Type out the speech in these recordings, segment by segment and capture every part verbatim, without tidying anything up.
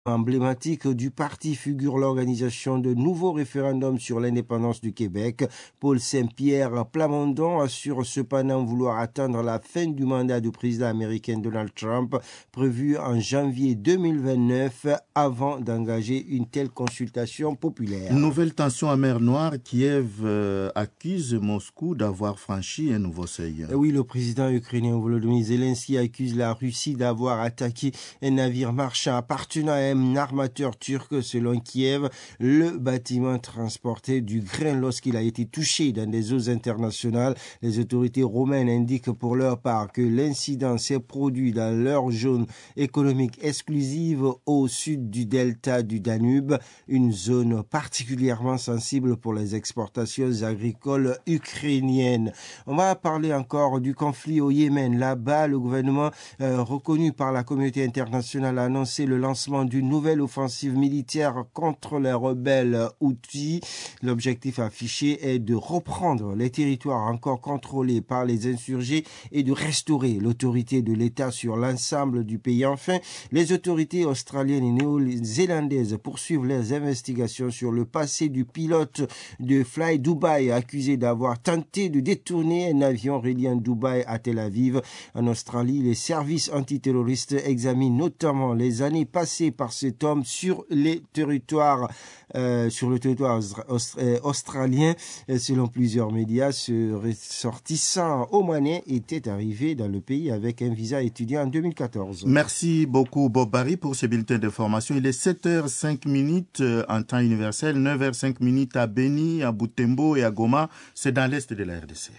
emblématique du parti figure l'organisation de nouveaux référendums sur l'indépendance du Québec. Paul Saint-Pierre Plamondon assure cependant vouloir attendre la fin du mandat du président américain Donald Trump, prévu en janvier deux mille vingt-neuf, avant d'engager une telle consultation populaire. Nouvelle tension en mer Noire, Kiev euh, accuse Moscou d'avoir franchi un nouveau seuil. Oui, le président ukrainien Volodymyr Zelensky accuse la Russie d'avoir attaqué un navire marchand appartenant à un armateur turc. Selon Kiev, le bâtiment transportait du grain lorsqu'il a été touché dans des eaux internationales. Les autorités roumaines indiquent pour leur part que l'incident s'est produit dans leur zone économique exclusive au sud du delta du Danube, une zone particulièrement sensible pour les exportations agricoles ukrainiennes. On va parler encore du conflit au Yémen. Là-bas, le gouvernement euh, reconnu par la communauté internationale a annoncé le lancement d'une nouvelle offensive militaire contre les rebelles Houthis. L'objectif affiché est de reprendre les territoires encore contrôlés par les insurgés et de restaurer l'autorité de l'État sur l'ensemble du pays. Enfin, les autorités australiennes et néo-zélandaises poursuivent leurs investigations sur le passé du pilote de Fly Dubai accusé d'avoir tenté de détourner un avion reliant Dubaï à Tel Aviv. En Australie, les services antiterroristes examinent notamment les années passées par cet homme sur les territoires, euh, sur le territoire australien. Selon plusieurs médias, ce ressortissant omanais était arrivé dans le pays avec un visa étudiant en deux mille quatorze. Merci beaucoup Bob Barry pour ce bulletin d'information. Il est sept heures cinq en temps universel, neuf heures cinq à Beni, à Butembo et à Goma. C'est dans l'est de la R D C.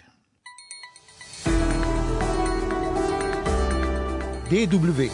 D W.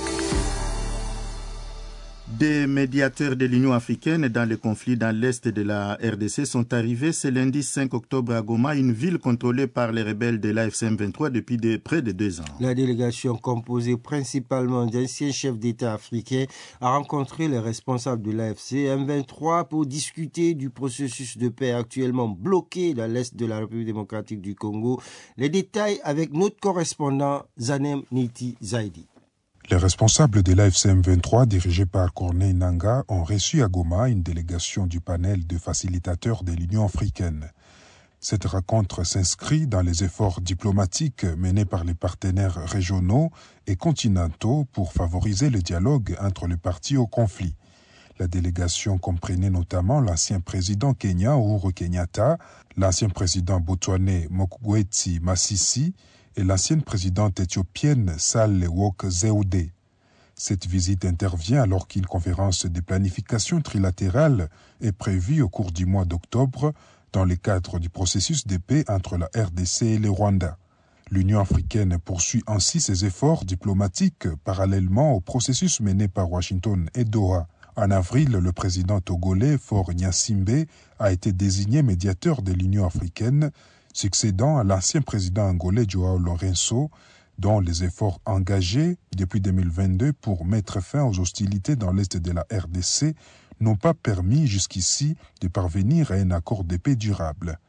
Des médiateurs de l'Union africaine dans le conflit dans l'est de la R D C sont arrivés ce lundi cinq octobre à Goma, une ville contrôlée par les rebelles de l'A F C M vingt-trois depuis de, près de deux ans. La délégation, composée principalement d'anciens chefs d'État africains, a rencontré les responsables de l'A F C M vingt-trois pour discuter du processus de paix actuellement bloqué dans l'est de la République démocratique du Congo. Les détails avec notre correspondant Zanem Niti Zaidi. Les responsables de l'A F C M vingt-trois, dirigés par Corneille Nangaa, ont reçu à Goma une délégation du panel de facilitateurs de l'Union africaine. Cette rencontre s'inscrit dans les efforts diplomatiques menés par les partenaires régionaux et continentaux pour favoriser le dialogue entre les parties au conflit. La délégation comprenait notamment l'ancien président kenyan Uhuru Kenyatta, l'ancien président botswanais Mokgweetsi Masisi, et l'ancienne présidente éthiopienne Sahle-Work Zewde. Cette visite intervient alors qu'une conférence de planification trilatérale est prévue au cours du mois d'octobre dans le cadre du processus de paix entre la R D C et le Rwanda. L'Union africaine poursuit ainsi ses efforts diplomatiques parallèlement au processus mené par Washington et Doha. En avril, le président togolais Faure Gnassingbé a été désigné médiateur de l'Union africaine, succédant à l'ancien président angolais João Lourenço, dont les efforts engagés depuis deux mille vingt-deux pour mettre fin aux hostilités dans l'est de la R D C n'ont pas permis jusqu'ici de parvenir à un accord de paix durable.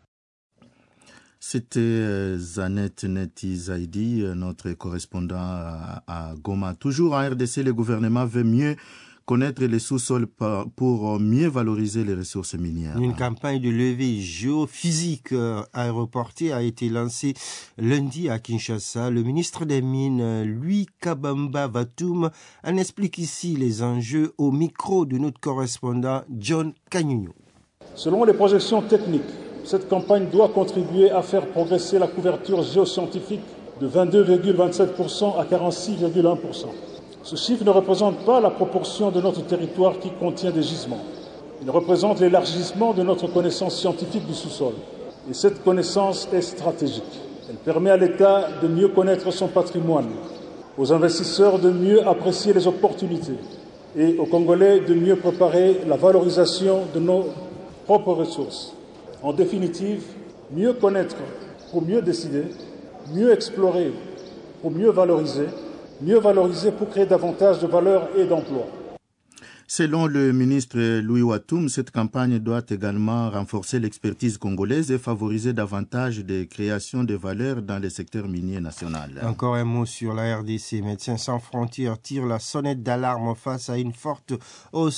C'était Zanet Neti Zaidi, notre correspondant à, à Goma. Toujours en R D C, le gouvernement veut mieux connaître les sous-sols pour mieux valoriser les ressources minières. Une campagne de levée géophysique aéroportée a été lancée lundi à Kinshasa. Le ministre des Mines, Louis Kabamba Vatoum, en explique ici les enjeux au micro de notre correspondant John Kanyunyu. Selon les projections techniques, cette campagne doit contribuer à faire progresser la couverture géoscientifique de vingt-deux virgule vingt-sept pour cent à quarante-six virgule un pour cent. Ce chiffre ne représente pas la proportion de notre territoire qui contient des gisements. Il représente l'élargissement de notre connaissance scientifique du sous-sol. Et cette connaissance est stratégique. Elle permet à l'État de mieux connaître son patrimoine, aux investisseurs de mieux apprécier les opportunités et aux Congolais de mieux préparer la valorisation de nos propres ressources. En définitive, mieux connaître pour mieux décider, mieux explorer pour mieux valoriser, mieux valoriser pour créer davantage de valeur et d'emplois. Selon le ministre Louis Watoum, cette campagne doit également renforcer l'expertise congolaise et favoriser davantage de création de valeur dans le secteur minier national. Encore un mot sur la R D C. Médecins sans frontières tire la sonnette d'alarme face à une forte hausse